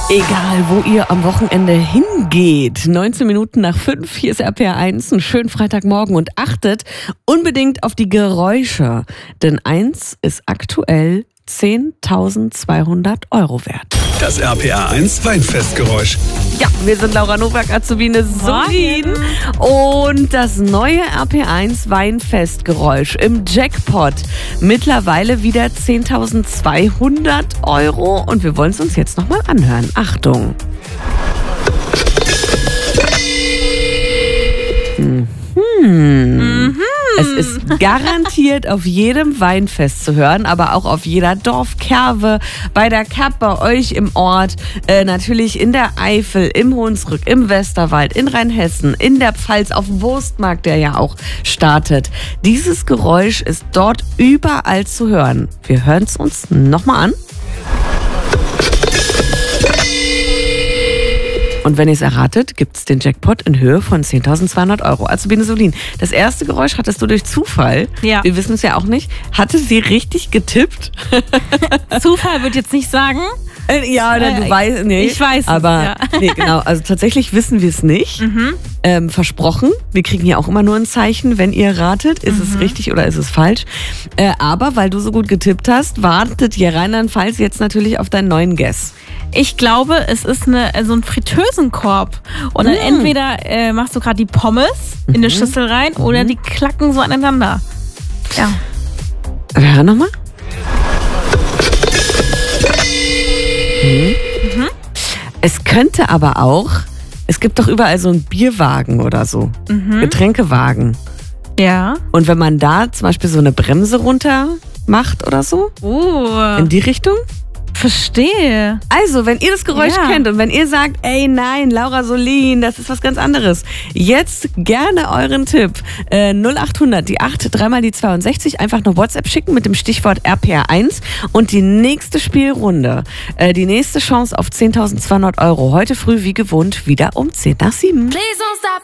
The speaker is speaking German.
Egal, wo ihr am Wochenende hingeht. 19 Minuten nach 5, hier ist RPR 1, einen schönen Freitagmorgen und achtet unbedingt auf die Geräusche. Denn 1 ist aktuell 10.200 € wert. Das RPR 1 Weinfestgeräusch. Ja, wir sind Laura Nowak, Azubine Solin. Und das neue RPR 1 Weinfestgeräusch im Jackpot. Mittlerweile wieder 10.200 €. Und wir wollen es uns jetzt nochmal anhören. Achtung. Es ist garantiert auf jedem Weinfest zu hören, aber auch auf jeder Dorfkerwe, bei der Kapp, bei euch im Ort, natürlich in der Eifel, im Hunsrück, im Westerwald, in Rheinhessen, in der Pfalz, auf dem Wurstmarkt, der ja auch startet. Dieses Geräusch ist dort überall zu hören. Wir hören es uns nochmal an. Und wenn ihr es erratet, gibt es den Jackpot in Höhe von 10.200 €. Azubine Solin, das erste Geräusch hattest du durch Zufall. Ja. Wir wissen es ja auch nicht. Hatte sie richtig getippt? Zufall würde ich jetzt nicht sagen. Ja, oder du weißt, nee. Ich weiß es, aber ja. Nee, genau. Also tatsächlich wissen wir es nicht. Versprochen. Wir kriegen ja auch immer nur ein Zeichen, wenn ihr ratet, ist es richtig oder ist es falsch. Aber weil du so gut getippt hast, wartet hier Rheinland-Pfalz jetzt natürlich auf deinen neuen Guess. Ich glaube, es ist so ein Fritteusenkorb. Und dann entweder machst du gerade die Pommes in eine Schüssel rein oder die klacken so aneinander. Ja. Wir hören nochmal. Es könnte aber auch, es gibt doch überall so einen Bierwagen oder so, Getränkewagen. Ja. Und wenn man da zum Beispiel so eine Bremse runter macht oder so, in die Richtung. Verstehe. Also, wenn ihr das Geräusch kennt und wenn ihr sagt, ey nein, Laura Solin, das ist was ganz anderes, jetzt gerne euren Tipp. 0800, die 8, 3 mal die 62, einfach eine WhatsApp schicken mit dem Stichwort RPR 1 und die nächste Spielrunde, die nächste Chance auf 10.200 €. Heute früh wie gewohnt wieder um 10 nach 7.